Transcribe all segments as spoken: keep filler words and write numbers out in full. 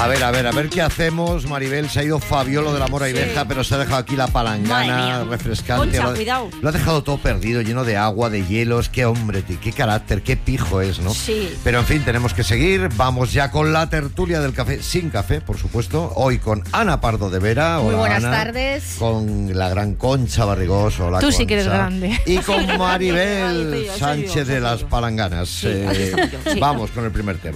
A ver, a ver, a ver qué hacemos. Maribel, se ha ido Fabiolo de la Mora y Beja, sí. pero se ha dejado aquí la palangana refrescante. Concha, lo, cuidado. Lo ha dejado todo perdido, lleno de agua, de hielos. Qué hombre, qué carácter, qué pijo es, ¿no? Sí. Pero en fin, tenemos que seguir. Vamos ya con la tertulia del café, sin café, por supuesto. Hoy con Ana Pardo de Vera. Hola, Muy buenas Ana. tardes. Con la gran Concha Barrigoso. Hola, Tú Concha. sí que eres grande. Y con Maribel Ay, tío, Sánchez soy yo, de las soy yo. Palanganas. Sí, aquí estoy yo, sí. Vamos con el primer tema.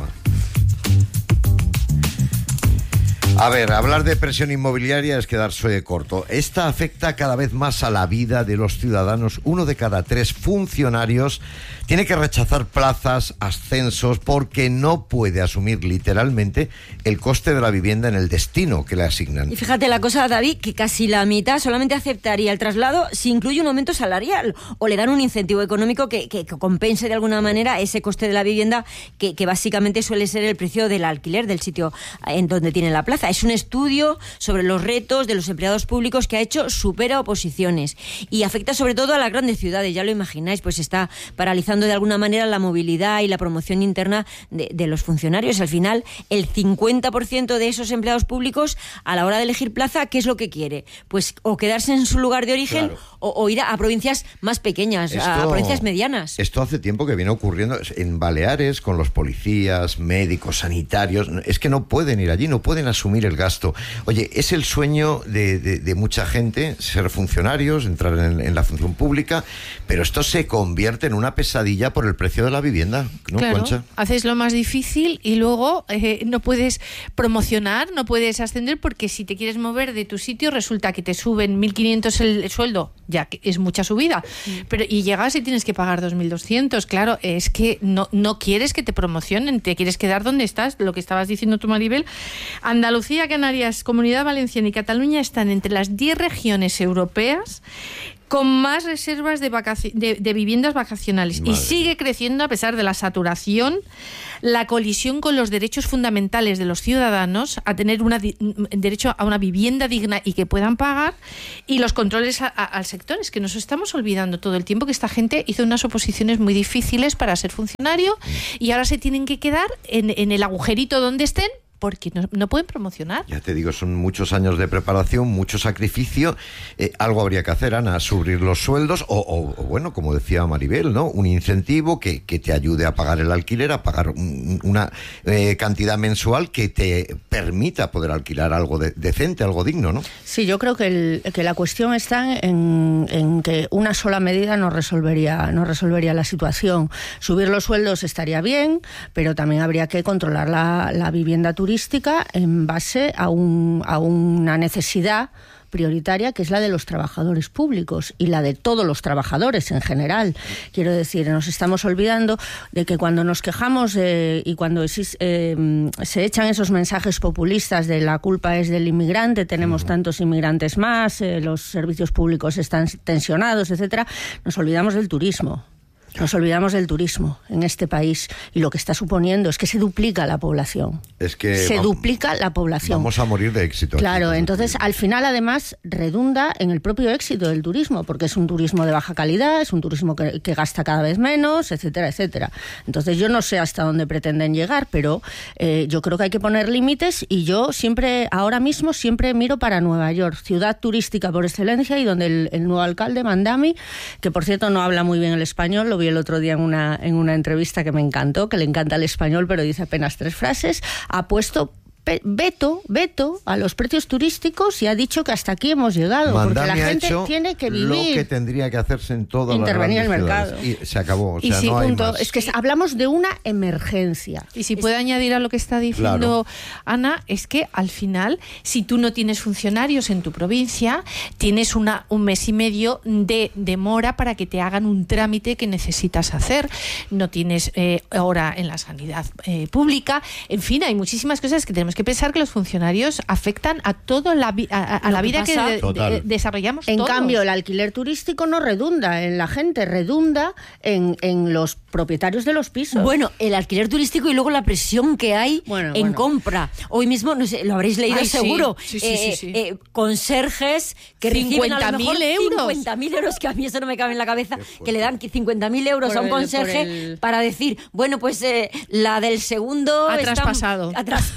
A ver, hablar de presión inmobiliaria es quedarse corto. Esta afecta cada vez más a la vida de los ciudadanos. Uno de cada tres funcionarios tiene que rechazar plazas, ascensos, porque no puede asumir literalmente el coste de la vivienda en el destino que le asignan. Y fíjate la cosa, David, que casi la mitad solamente aceptaría el traslado si incluye un aumento salarial o le dan un incentivo económico que, que, que compense de alguna manera ese coste de la vivienda que, que básicamente suele ser el precio del alquiler del sitio en donde tiene la plaza. Es un estudio sobre los retos de los empleados públicos que ha hecho supera oposiciones y afecta sobre todo a las grandes ciudades, ya lo imagináis, pues está paralizando de alguna manera la movilidad y la promoción interna de, de los funcionarios. Al final, el cincuenta por ciento de esos empleados públicos, a la hora de elegir plaza, ¿qué es lo que quiere? Pues o quedarse en su lugar de origen, claro, o, o ir a, a provincias más pequeñas, esto, a provincias medianas. Esto hace tiempo que viene ocurriendo en Baleares con los policías, médicos, sanitarios. Es que no pueden ir allí, no pueden asumir el gasto. Oye, es el sueño de, de, de mucha gente ser funcionarios, entrar en, en la función pública, pero esto se convierte en una pesadilla por el precio de la vivienda, ¿no, claro, Concha? Haces lo más difícil y luego eh, no puedes promocionar, no puedes ascender, porque si te quieres mover de tu sitio resulta que te suben mil quinientos el, el sueldo, ya que es mucha subida, sí. pero y llegas y tienes que pagar dos mil doscientos. Claro, es que no, no quieres que te promocionen, te quieres quedar donde estás, lo que estabas diciendo tú, Maribel. Andalucía, Canarias, Comunidad Valenciana y Cataluña están entre las diez regiones europeas con más reservas de, vacaci- de, de viviendas vacacionales. Madre. Y sigue creciendo a pesar de la saturación, la colisión con los derechos fundamentales de los ciudadanos a tener una di- derecho a una vivienda digna y que puedan pagar, y los controles a, a, al sector. Es que nos estamos olvidando todo el tiempo que esta gente hizo unas oposiciones muy difíciles para ser funcionario y ahora se tienen que quedar en, en el agujerito donde estén, porque no, no pueden promocionar. Ya te digo, son muchos años de preparación, mucho sacrificio. Eh, algo habría que hacer, Ana, subir los sueldos o, o, o, bueno, como decía Maribel, ¿no? Un incentivo que, que te ayude a pagar el alquiler, a pagar un, una eh, cantidad mensual que te permita poder alquilar algo de, decente, algo digno, ¿no? Sí, yo creo que, el, que la cuestión está en, en que una sola medida no resolvería, no resolvería la situación. Subir los sueldos estaría bien, pero también habría que controlar la, la vivienda turística turística en base a, un, a una necesidad prioritaria, que es la de los trabajadores públicos y la de todos los trabajadores en general. Quiero decir, nos estamos olvidando de que cuando nos quejamos eh, y cuando existe, eh, se echan esos mensajes populistas de la culpa es del inmigrante, tenemos uh-huh. tantos inmigrantes más, eh, los servicios públicos están tensionados, etcétera, nos olvidamos del turismo. Nos olvidamos del turismo en este país y lo que está suponiendo es que se duplica la población. Es que se vamos, duplica la población. Vamos a morir de éxito. Claro, aquí, entonces al final además redunda en el propio éxito del turismo, porque es un turismo de baja calidad, es un turismo que, que gasta cada vez menos, etcétera, etcétera. Entonces yo no sé hasta dónde pretenden llegar, pero eh, yo creo que hay que poner límites y yo siempre, ahora mismo, siempre miro para Nueva York, ciudad turística por excelencia y donde el, el nuevo alcalde, Mandami, que por cierto no habla muy bien el español, lo vi el otro día en una, en una entrevista que me encantó, que le encanta el español pero dice apenas tres frases, ha puesto veto, veto a los precios turísticos y ha dicho que hasta aquí hemos llegado, Mandami porque la gente hecho tiene que vivir. Lo que tendría que hacerse en todas intervenir las grandes el mercado. ciudades. Y se acabó, o y sea, sí, no hay punto. más. Es que hablamos de una emergencia. Y si es... puedo añadir a lo que está diciendo claro. Ana, es que al final, si tú no tienes funcionarios en tu provincia, tienes una, un mes y medio de demora para que te hagan un trámite que necesitas hacer. No tienes eh, hora en la sanidad eh, pública. En fin, hay muchísimas cosas que tenemos que pensar que los funcionarios afectan a toda la, vi- a, a la vida que, de, de, desarrollamos en todos. cambio, el alquiler turístico no redunda en la gente, redunda en, en los propietarios de los pisos. Bueno, el alquiler turístico y luego la presión que hay bueno, en bueno. compra. Hoy mismo, no sé, lo habréis leído Ay, seguro. Sí, sí, eh, sí, sí. Eh, conserjes que reciben a lo mejor cincuenta mil euros. cincuenta mil euros, que a mí eso no me cabe en la cabeza, que le dan cincuenta mil euros Por a un el- conserje por el- para decir, bueno, pues eh, la del segundo Ha está- traspasado. ha traspasado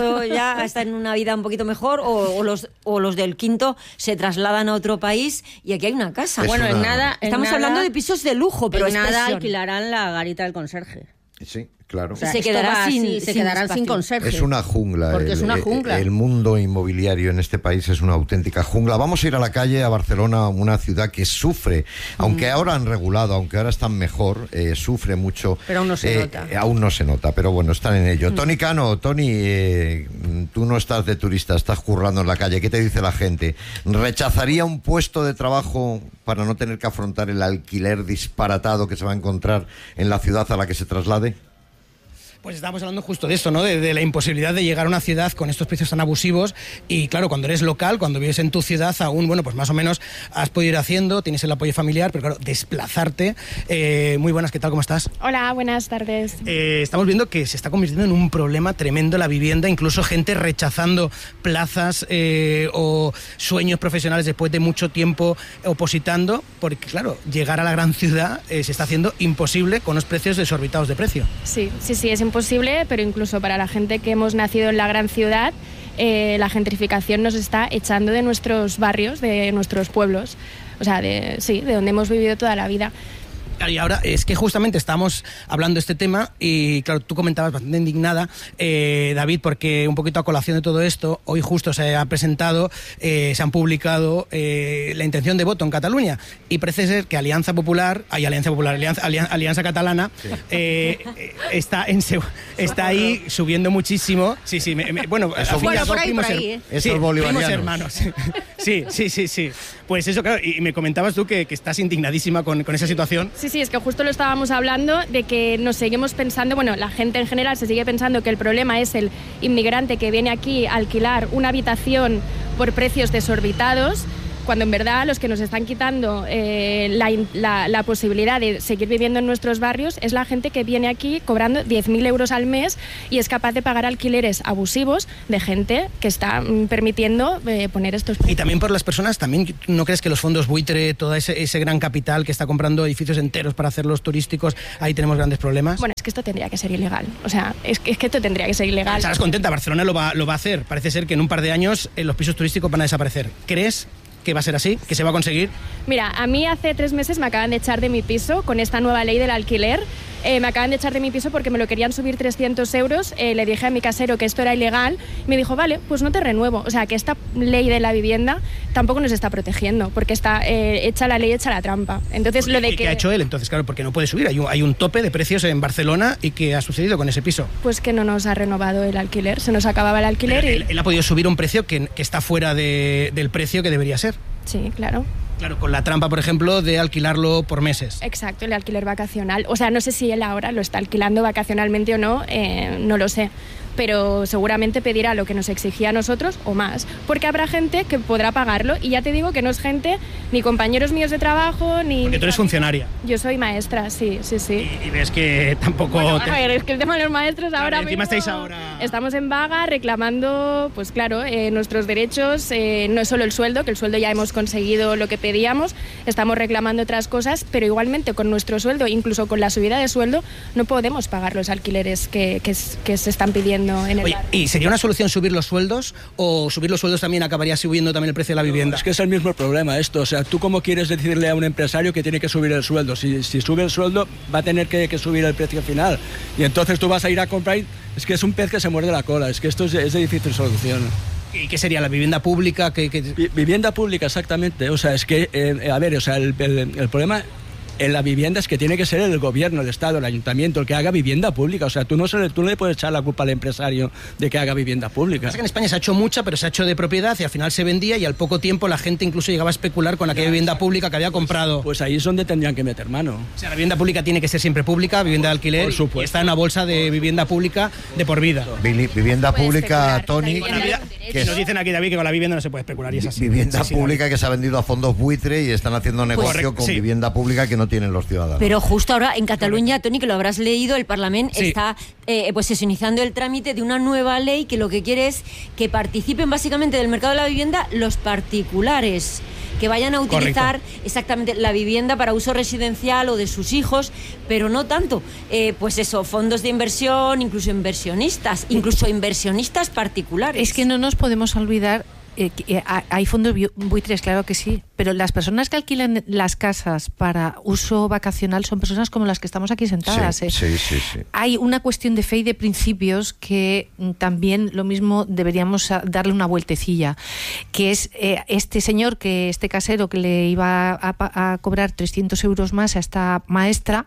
cuarto ya está en una vida un poquito mejor, o, o, los, o los del quinto se trasladan a otro país y aquí hay una casa. Es bueno, una... en nada... En Estamos nada, hablando de pisos de lujo, pero en nada expresión. alquilarán la garita del conserje. Sí, claro. O sea, se quedará sin, así, se sin quedarán espacio. sin conserje. Es una jungla. Porque el, es una jungla. El mundo inmobiliario en este país es una auténtica jungla. Vamos a ir a la calle, a Barcelona, una ciudad que sufre, aunque mm. ahora han regulado, aunque ahora están mejor, eh, sufre mucho. Pero aún no se eh, nota. Eh, aún no se nota, pero bueno, están en ello. Mm. Tony Cano, Tony, eh, tú no estás de turista, estás currando en la calle. ¿Qué te dice la gente? ¿Rechazaría un puesto de trabajo para no tener que afrontar el alquiler disparatado que se va a encontrar en la ciudad a la que se traslade? Pues estábamos hablando justo de esto, ¿no? De, de la imposibilidad de llegar a una ciudad con estos precios tan abusivos y claro, cuando eres local, cuando vives en tu ciudad aún, bueno, pues más o menos has podido ir haciendo, tienes el apoyo familiar, pero claro, desplazarte. Eh, muy buenas, ¿qué tal? ¿Cómo estás? Hola, buenas tardes. Eh, estamos viendo que se está convirtiendo en un problema tremendo la vivienda, incluso gente rechazando plazas eh, o sueños profesionales después de mucho tiempo opositando, porque claro, llegar a la gran ciudad eh, se está haciendo imposible con los precios desorbitados de precio. Sí, sí, sí, es imposible. Posible, pero incluso para la gente que hemos nacido en la gran ciudad, eh, la gentrificación nos está echando de nuestros barrios, de nuestros pueblos, o sea, de, sí, de donde hemos vivido toda la vida. Y ahora es que justamente estamos hablando de este tema y claro, tú comentabas bastante indignada, eh, David, porque un poquito a colación de todo esto, hoy justo se ha presentado, eh, se han publicado eh, la intención de voto en Cataluña y parece ser que Alianza Popular, hay Alianza Popular, Alianza, Alianza, Alianza Catalana, sí. eh, está, en, está ahí subiendo muchísimo. Sí, sí, me, me, bueno, eso, bueno por ahí, primos, por ahí, ¿eh? Sí, Esos bolivarianos. Hermanos. Sí, sí, sí, sí. Pues eso, claro, y me comentabas tú que, que estás indignadísima con, con esa situación. Sí, sí, es que justo lo estábamos hablando de que nos seguimos pensando, bueno, la gente en general se sigue pensando que el problema es el inmigrante que viene aquí a alquilar una habitación por precios desorbitados, cuando en verdad los que nos están quitando eh, la, la, la posibilidad de seguir viviendo en nuestros barrios es la gente que viene aquí cobrando diez mil euros al mes y es capaz de pagar alquileres abusivos de gente que está mm, permitiendo eh, poner estos precios. Y también por las personas, también ¿no crees que los fondos buitre, todo ese, ese gran capital que está comprando edificios enteros para hacerlos turísticos, ahí tenemos grandes problemas? Bueno, es que esto tendría que ser ilegal, o sea, es que, es que esto tendría que ser ilegal. ¿Estarás contenta? Barcelona lo va, lo va a hacer, parece ser que en un par de años eh, los pisos turísticos van a desaparecer. ¿Crees que va a ser así? ¿Que se va a conseguir? Mira, a mí hace tres meses me acaban de echar de mi piso con esta nueva ley del alquiler. Eh, me acaban de echar de mi piso porque me lo querían subir trescientos euros. Eh, le dije a mi casero que esto era ilegal. Y me dijo, vale, pues no te renuevo. O sea, que esta ley de la vivienda tampoco nos está protegiendo, porque está eh, hecha la ley, hecha la trampa. Entonces, lo de ¿Y que... qué ha hecho él? Entonces, claro, porque no puede subir. Hay un, hay un tope de precios en Barcelona. ¿Y qué ha sucedido con ese piso? Pues que no nos ha renovado el alquiler. Se nos acababa el alquiler. Pero y... él, él ha podido subir un precio que, que está fuera de, del precio que debería ser. Sí, claro. Claro, con la trampa, por ejemplo, de alquilarlo por meses. Exacto, el alquiler vacacional. O sea, no sé si él ahora lo está alquilando vacacionalmente o no, eh, no lo sé. Pero seguramente pedirá lo que nos exigía a nosotros o más, porque habrá gente que podrá pagarlo y ya te digo que no es gente, ni compañeros míos de trabajo, ni... Porque tú eres funcionaria. Yo soy maestra, sí, sí, sí. Y, y ves que tampoco... Bueno, te... a ver, es que el tema de los maestros claro, ahora encima mismo... estáis ahora... Estamos en vaga reclamando, pues claro, eh, nuestros derechos, eh, no es solo el sueldo, que el sueldo ya hemos conseguido lo que pedíamos, estamos reclamando otras cosas, pero igualmente con nuestro sueldo, incluso con la subida de sueldo, no podemos pagar los alquileres que, que, que se están pidiendo en el... Oye, ¿y sería una solución subir los sueldos o subir los sueldos también acabaría subiendo también el precio de la vivienda? No, es que es el mismo problema esto, o sea, ¿tú cómo quieres decirle a un empresario que tiene que subir el sueldo? Si, si sube el sueldo va a tener que, que subir el precio final y entonces tú vas a ir a comprar y es que es un pez que se muerde la cola, es que esto es, es de difícil solución. ¿Y qué sería la vivienda pública? Que, que... Vivienda pública, exactamente, o sea, es que, eh, a ver, o sea, el, el, el problema... en la vivienda es que tiene que ser el gobierno, el Estado, el ayuntamiento el que haga vivienda pública. O sea, tú no, se le, tú no le puedes echar la culpa al empresario de que haga vivienda pública. Es que en España se ha hecho mucha, pero se ha hecho de propiedad y al final se vendía y al poco tiempo la gente incluso llegaba a especular con aquella vivienda pública que había comprado. Pues, pues ahí es donde tendrían que meter mano. O sea, la vivienda pública tiene que ser siempre pública, vivienda de alquiler, por supuesto. Y está en una bolsa de vivienda pública de por vida. Vivienda pública, Tony... Que nos dicen aquí, David, que con la vivienda no se puede especular y es así. Vivienda sí, sí, pública David. Que se ha vendido a fondos buitre y están haciendo negocio Correcto, con sí. vivienda pública que no no tienen los ciudadanos. Pero justo ahora en Cataluña, Toni, que lo habrás leído, el Parlamento Sí. está eh, pues eso, iniciando el trámite de una nueva ley que lo que quiere es que participen básicamente del mercado de la vivienda los particulares, que vayan a utilizar Correcto. exactamente la vivienda para uso residencial o de sus hijos, pero no tanto, eh, pues eso, fondos de inversión, incluso inversionistas, incluso inversionistas particulares. Es que no nos podemos olvidar. Eh, que, eh, hay fondos buitres, claro que sí, pero las personas que alquilan las casas para uso vacacional son personas como las que estamos aquí sentadas. Sí, eh. sí, sí, sí. Hay una cuestión de fe y de principios que mm, también lo mismo deberíamos a- darle una vueltecilla, que es eh, este señor, que este casero que le iba a, pa- a cobrar trescientos euros más a esta maestra,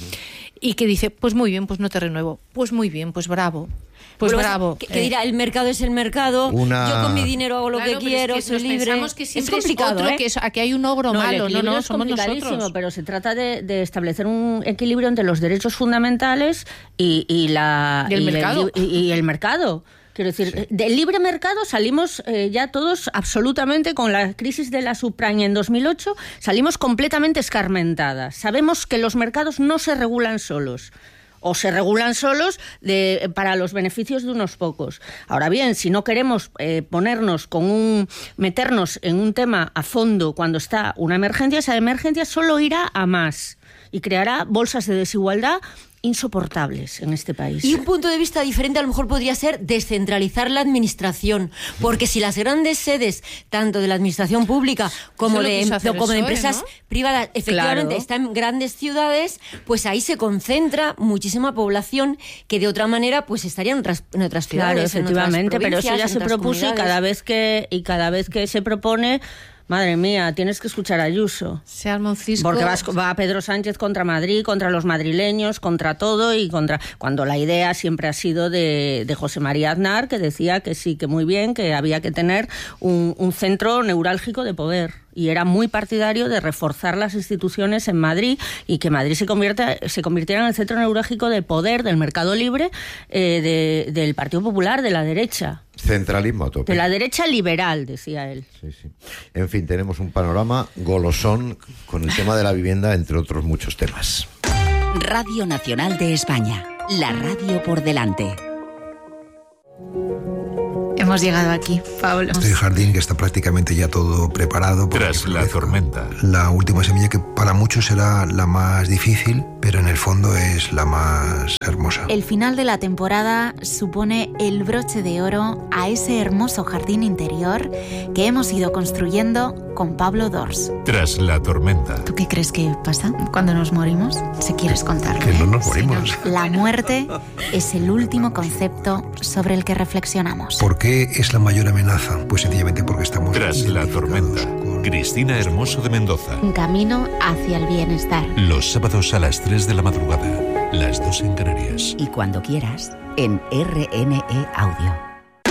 y que dice, pues muy bien, pues no te renuevo, pues muy bien, pues bravo. Pues Luego, bravo. Que, que Eh, dirá, el mercado es el mercado, Una- yo con mi dinero hago lo Claro, que pero quiero, es que soy nos libre. pensamos que Es siempre complicado, otro, ¿eh? que es- aquí hay un ogro No, el malo. No, equilibrio no, es somos complicadísimo, nosotros. pero se trata de, de establecer un equilibrio entre los derechos fundamentales y, y la Y el y mercado. y, y el mercado. Quiero decir, del libre mercado salimos eh, ya todos absolutamente, con la crisis de la subprime en dos mil ocho, salimos completamente escarmentadas. Sabemos que los mercados no se regulan solos. O se regulan solos de, para los beneficios de unos pocos. Ahora bien, si no queremos eh, ponernos con un, meternos en un tema a fondo cuando está una emergencia, esa emergencia solo irá a más y creará bolsas de desigualdad insoportables en este país. Y un punto de vista diferente a lo mejor podría ser descentralizar la administración, porque si las grandes sedes, tanto de la administración pública como Eso es lo de, que quiso hacer como de el P S O E, empresas ¿no? privadas, efectivamente Claro. están en grandes ciudades, pues ahí se concentra muchísima población que de otra manera pues estaría en otras, en otras Claro, ciudades, en otras efectivamente, pero eso provincias, ya en se otras propuso y comunidades. cada vez que y cada vez que se propone, madre mía, tienes que escuchar a Ayuso. Se arma un cisco. Porque vas- va Pedro Sánchez contra Madrid, contra los madrileños, contra todo y contra... Cuando la idea siempre ha sido de, de José María Aznar, que decía que sí, que muy bien, que había que tener un, un centro neurálgico de poder. Y era muy partidario de reforzar las instituciones en Madrid y que Madrid se, convierta, se convirtiera en el centro neurálgico de poder del mercado libre, eh, de- del Partido Popular, de la derecha. Centralismo a tope. De la derecha liberal, decía él. Sí, sí. En fin, tenemos un panorama golosón con el tema de la vivienda, entre otros muchos temas. Radio Nacional de España, la radio por delante. Hemos llegado aquí, Pablo. Este jardín que está prácticamente ya todo preparado. para Tras que la florezca. tormenta. La última semilla, que para muchos será la más difícil, pero en el fondo es la más hermosa. El final de la temporada supone el broche de oro a ese hermoso jardín interior que hemos ido construyendo con Pablo Dors. Tras la tormenta. ¿Tú qué crees que pasa cuando nos morimos? Si quieres contarlo. Que no nos Si morimos. La muerte es el último concepto sobre el que reflexionamos. ¿Por qué es la mayor amenaza? Pues sencillamente porque estamos Tras la identificados tormenta. con- Cristina Hermoso de Mendoza. Un camino hacia el bienestar. Los sábados a las tres de la madrugada. Las dos en Canarias. Y cuando quieras, en R N E Audio.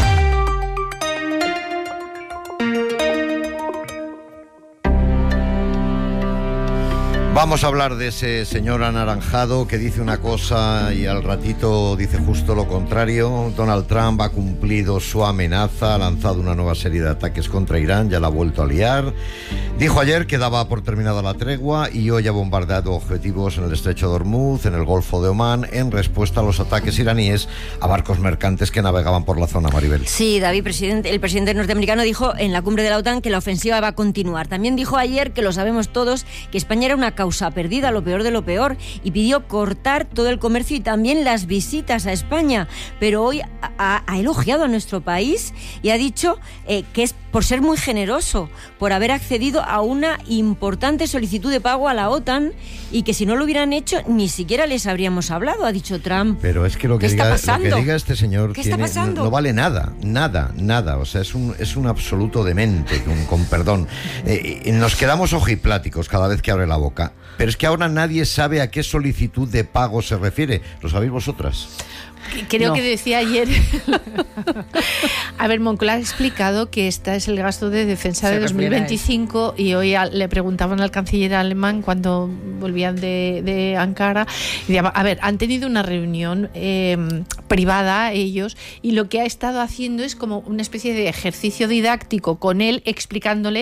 Vamos a hablar de ese señor anaranjado que dice una cosa y al ratito dice justo lo contrario. Donald Trump ha cumplido su amenaza, ha lanzado una nueva serie de ataques contra Irán, ya la ha vuelto a liar. Dijo ayer que daba por terminada la tregua y hoy ha bombardeado objetivos en el estrecho de Hormuz, en el Golfo de Omán, en respuesta a los ataques iraníes a barcos mercantes que navegaban por la zona, Maribel. Sí, David, presidente, el presidente norteamericano dijo en la cumbre de la OTAN que la ofensiva va a continuar. También dijo ayer, que lo sabemos todos, que España era una causa perdida, lo peor de lo peor, y pidió cortar todo el comercio y también las visitas a España. Pero hoy ha, ha elogiado a nuestro país y ha dicho eh, que es por ser muy generoso, por haber accedido a una importante solicitud de pago a la OTAN y que si no lo hubieran hecho ni siquiera les habríamos hablado, ha dicho Trump. Pero es que lo que, ¿Qué está diga, lo pasando? que diga este señor ¿Qué está tiene- pasando? no, no vale nada, nada, nada. O sea, es un, es un absoluto demente, con, con perdón. Eh, y nos quedamos ojipláticos cada vez que abre la boca. Pero es que ahora nadie sabe a qué solicitud de pago se refiere. ¿Lo sabéis vosotras? Creo No. que decía ayer. A ver, Moncloa ha explicado que este es el gasto de defensa Se de refiere a dos mil veinticinco y hoy a- le preguntaban al canciller alemán cuando volvían de, de Ankara. Y decía, a ver, han tenido una reunión eh, privada ellos y lo que ha estado haciendo es como una especie de ejercicio didáctico con él explicándole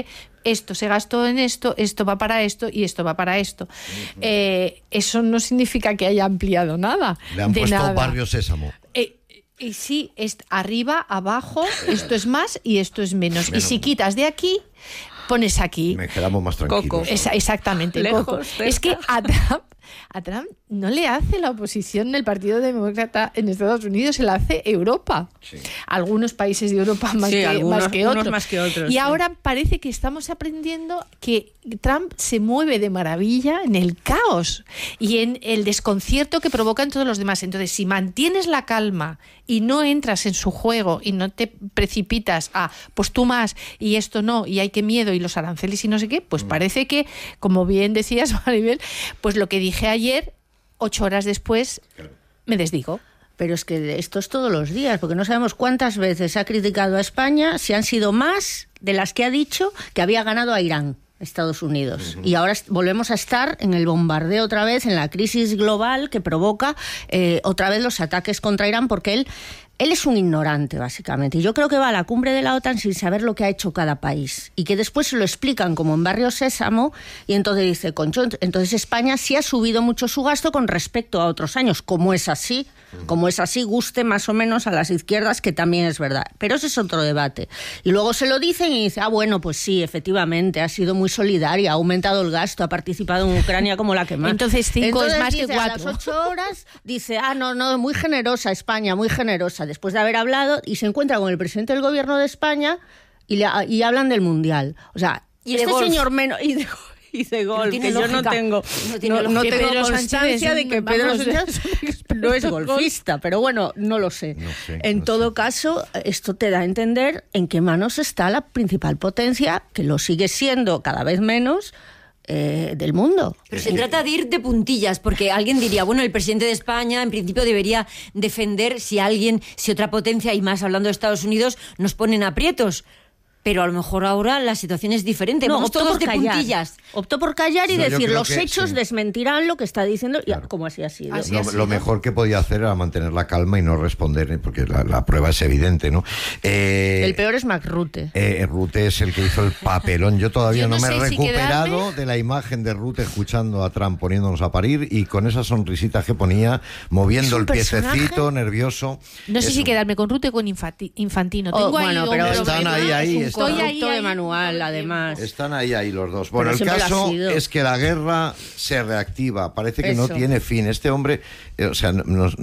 esto se gastó en esto, esto va para esto y esto va para esto. Uh-huh. Eh, eso no significa que haya ampliado nada. Le han de puesto nada. Barrio Sésamo. Eh, y sí, es arriba, abajo, esto es más y esto es menos. menos. Y si quitas de aquí, pones aquí. Me quedamos más tranquilos. Coco. Es, exactamente, Lejos, Coco. cerca. Es que a Trump, a Trump no le hace la oposición del Partido Demócrata en Estados Unidos, se la hace Europa. Sí. Algunos países de Europa más, sí, que, algunos, más, que otros. más que otros. Y sí. ahora parece que estamos aprendiendo que Trump se mueve de maravilla en el caos y en el desconcierto que provocan todos los demás. Entonces, si mantienes la calma y no entras en su juego y no te precipitas a, pues tú más y esto no, y hay que miedo y los aranceles y no sé qué, pues mm. parece que, como bien decías, Maribel, pues lo que dije ayer, ocho horas después, me desdigo. Pero es que esto es todos los días, porque no sabemos cuántas veces ha criticado a España, si han sido más de las que ha dicho que había ganado a Irán, Estados Unidos. Uh-huh. Y ahora volvemos a estar en el bombardeo otra vez, en la crisis global que provoca eh, otra vez los ataques contra Irán, porque él... Él es un ignorante, básicamente, y yo creo que va a la cumbre de la OTAN sin saber lo que ha hecho cada país, y que después se lo explican como en Barrio Sésamo, y entonces dice, concho, entonces España sí ha subido mucho su gasto con respecto a otros años, como es así, como es así, guste más o menos a las izquierdas, que también es verdad, pero ese es otro debate. Y luego se lo dicen y dice, ah, bueno, pues sí, efectivamente, ha sido muy solidaria, ha aumentado el gasto, ha participado en Ucrania como la que más. Entonces cinco entonces, es más dice, que cuatro. A las ocho horas dice, ah, no, no, muy generosa España, muy generosa, después de haber hablado, y se encuentra con el presidente del gobierno de España y, le, y hablan del Mundial. O sea, y este señor menos... Y de, y de golf, que, que yo no tengo, no, no, no tengo constancia de que Pedro Sánchez no es golfista, pero bueno, no lo sé. No sé en no todo sé. caso, esto te da a entender en qué manos está la principal potencia, que lo sigue siendo cada vez menos, Eh, del mundo. Pero se trata de ir de puntillas, porque alguien diría, bueno, el presidente de España en principio debería defender si alguien, si otra potencia, y más hablando de Estados Unidos, nos ponen aprietos. Pero a lo mejor ahora la situación es diferente. No, Vamos optó todos por de callar. puntillas. Optó por callar y no, decir, los que, hechos sí. desmentirán lo que está diciendo. Claro. Y como así ha sido. Así lo, ha sido. Lo mejor que podía hacer era mantener la calma y no responder, porque la, la prueba es evidente, ¿no? Eh, el peor es Mark Rutte. Eh, Rutte es el que hizo el papelón. Yo todavía Yo no, no me he recuperado si quedarme... de la imagen de Rutte escuchando a Trump poniéndonos a parir y con esa sonrisita que ponía, moviendo el personaje? piececito, nervioso. No sé Eso. si quedarme con Rutte o con Infanti- Infantino. Oh, Tengo bueno, ahí pero están ahí, ahí. Es un corrupto de manual, además. Están ahí, ahí los dos. Bueno, Pero el caso es que la guerra se reactiva, parece que Eso. no tiene fin. Este hombre, eh, o sea, nos,